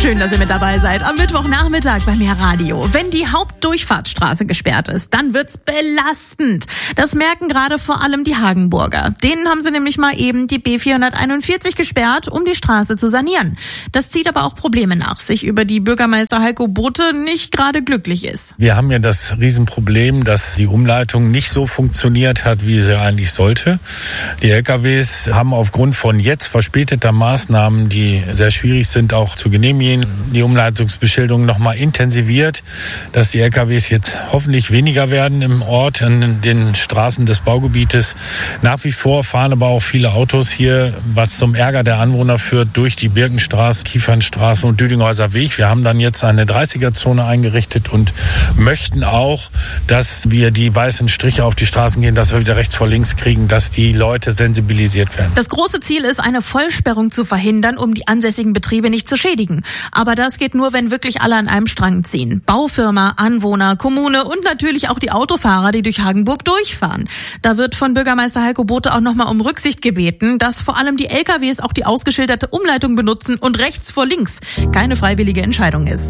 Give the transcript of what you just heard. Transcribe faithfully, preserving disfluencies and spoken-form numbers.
Schön, dass ihr mit dabei seid. Am Mittwochnachmittag bei Mehr Radio. Wenn die Hauptdurchfahrtsstraße gesperrt ist, dann wird's belastend. Das merken gerade vor allem die Hagenburger. Denen haben sie nämlich mal eben die B vierhunderteinundvierzig gesperrt, um die Straße zu sanieren. Das zieht aber auch Probleme nach sich, über die Bürgermeister Heiko Bothe nicht gerade glücklich ist. Wir haben ja das Riesenproblem, dass die Umleitung nicht so funktioniert hat, wie sie eigentlich sollte. Die L K Ws haben aufgrund von jetzt verspäteter Maßnahmen, die sehr schwierig sind auch zu genehmigen, die Umleitungsbeschilderung noch mal intensiviert, dass die L K Ws jetzt hoffentlich weniger werden im Ort, an den Straßen des Baugebietes. Nach wie vor fahren aber auch viele Autos hier, was zum Ärger der Anwohner führt, durch die Birkenstraße, Kiefernstraße und Düdinghäuser Weg. Wir haben dann jetzt eine dreißiger-Zone eingerichtet und möchten auch, dass wir die weißen Striche auf die Straßen gehen, dass wir wieder rechts vor links kriegen, dass die Leute sensibilisiert werden. Das große Ziel ist, eine Vollsperrung zu verhindern, um die ansässigen Betriebe nicht zu schädigen. Aber das geht nur, wenn wirklich alle an einem Strang ziehen. Baufirma, Anwohner, Kommune und natürlich auch die Autofahrer, die durch Hagenburg durchfahren. Da wird von Bürgermeister Heiko Bothe auch nochmal um Rücksicht gebeten, dass vor allem die L K Ws auch die ausgeschilderte Umleitung benutzen und rechts vor links keine freiwillige Entscheidung ist.